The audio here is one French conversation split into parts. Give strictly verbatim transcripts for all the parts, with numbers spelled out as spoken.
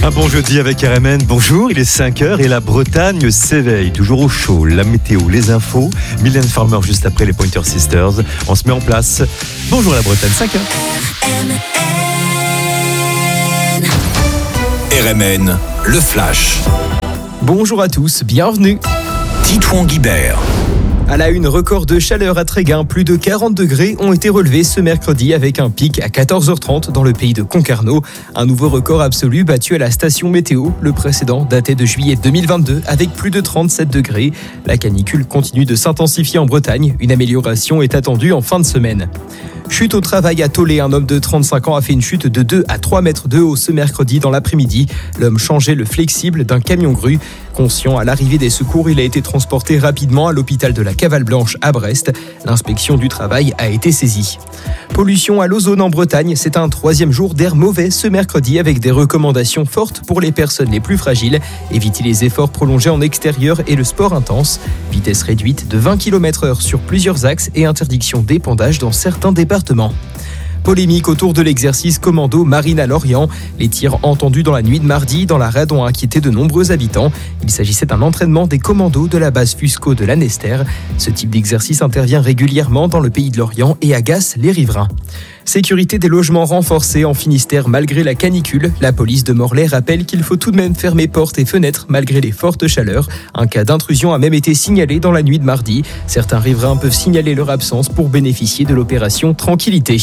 Un bon jeudi avec R M N, bonjour, il est cinq heures et la Bretagne s'éveille, toujours au chaud, la météo, les infos, Mylène Farmer juste après les Pointer Sisters, on se met en place. Bonjour la Bretagne, cinq heures. R M N, le flash. Bonjour à tous, bienvenue. Titouan Guibert. À la une, record de chaleur à Tréguin, plus de quarante degrés ont été relevés ce mercredi avec un pic à quatorze heures trente dans le pays de Concarneau. Un nouveau record absolu battu à la station météo. Le précédent datait de juillet deux mille vingt-deux avec plus de trente-sept degrés. La canicule continue de s'intensifier en Bretagne. Une amélioration est attendue en fin de semaine. Chute au travail à Tolé, un homme de trente-cinq ans a fait une chute de deux à trois mètres de haut ce mercredi dans l'après-midi. L'homme changeait le flexible d'un camion grue. Conscient à l'arrivée des secours, il a été transporté rapidement à l'hôpital de la Cavale Blanche à Brest. L'inspection du travail a été saisie. Pollution à l'ozone en Bretagne, c'est un troisième jour d'air mauvais ce mercredi avec des recommandations fortes pour les personnes les plus fragiles. Éviter les efforts prolongés en extérieur et le sport intense. Vitesse réduite de vingt kilomètres heure sur plusieurs axes et interdiction d'épandage dans certains départements. Polémique autour de l'exercice commando Marine à Lorient. Les tirs entendus dans la nuit de mardi dans la rade ont inquiété de nombreux habitants. Il s'agissait d'un entraînement des commandos de la base Fusco de Lanester. Ce type d'exercice intervient régulièrement dans le pays de Lorient et agace les riverains. Sécurité des logements renforcée en Finistère malgré la canicule. La police de Morlaix rappelle qu'il faut tout de même fermer portes et fenêtres malgré les fortes chaleurs. Un cas d'intrusion a même été signalé dans la nuit de mardi. Certains riverains peuvent signaler leur absence pour bénéficier de l'opération Tranquillité.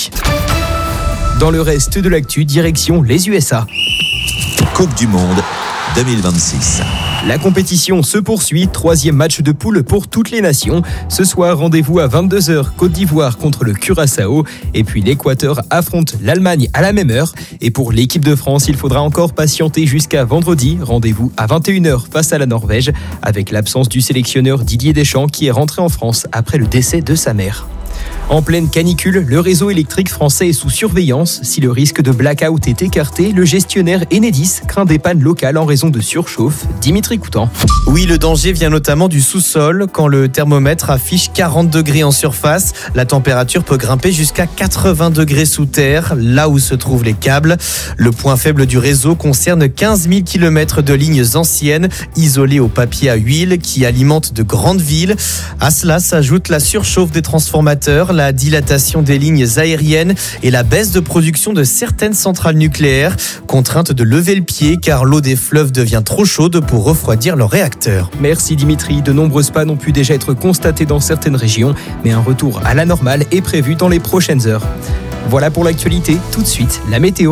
Dans le reste de l'actu, direction les U S A. Coupe du Monde deux mille vingt-six. La compétition se poursuit, troisième match de poule pour toutes les nations. Ce soir, rendez-vous à vingt-deux heures, Côte d'Ivoire contre le Curaçao. Et puis l'Équateur affronte l'Allemagne à la même heure. Et pour l'équipe de France, il faudra encore patienter jusqu'à vendredi. Rendez-vous à vingt et une heures face à la Norvège, avec l'absence du sélectionneur Didier Deschamps qui est rentré en France après le décès de sa mère. En pleine canicule, le réseau électrique français est sous surveillance. Si le risque de blackout est écarté, le gestionnaire Enedis craint des pannes locales en raison de surchauffe. Dimitri Coutan. Oui, le danger vient notamment du sous-sol. Quand le thermomètre affiche quarante degrés en surface, la température peut grimper jusqu'à quatre-vingts degrés sous terre, là où se trouvent les câbles. Le point faible du réseau concerne quinze mille kilomètres de lignes anciennes, isolées au papier à huile, qui alimentent de grandes villes. À cela s'ajoute la surchauffe des transformateurs, la dilatation des lignes aériennes et la baisse de production de certaines centrales nucléaires, contraintes de lever le pied car l'eau des fleuves devient trop chaude pour refroidir leurs réacteurs. Merci Dimitri. De nombreuses pannes ont pu déjà être constatées dans certaines régions, mais un retour à la normale est prévu dans les prochaines heures. Voilà pour l'actualité. Tout de suite, la météo.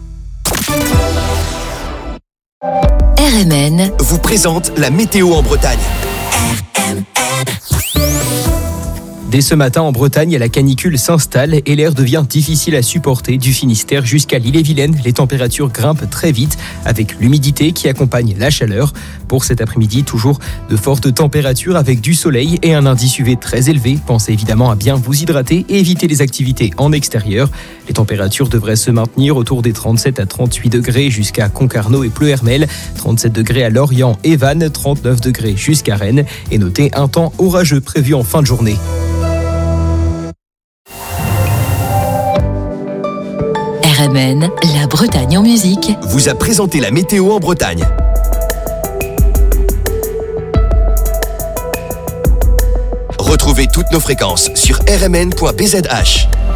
R M N vous présente la météo en Bretagne. Dès ce matin, en Bretagne, la canicule s'installe et l'air devient difficile à supporter du Finistère jusqu'à l'Ille-et-Vilaine. Les températures grimpent très vite avec l'humidité qui accompagne la chaleur. Pour cet après-midi, toujours de fortes températures avec du soleil et un indice U V très élevé. Pensez évidemment à bien vous hydrater et éviter les activités en extérieur. Les températures devraient se maintenir autour des trente-sept à trente-huit degrés jusqu'à Concarneau et Pleuhermel, trente-sept degrés à Lorient et Vannes, trente-neuf degrés jusqu'à Rennes. Et notez un temps orageux prévu en fin de journée. R M N, la Bretagne en musique, vous a présenté la météo en Bretagne. Retrouvez toutes nos fréquences sur r m n point b z h.